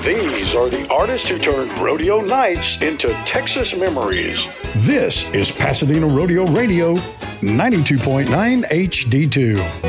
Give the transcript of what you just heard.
These are the artists who turned rodeo nights into Texas memories. This is Pasadena Rodeo Radio, 92.9 HD2.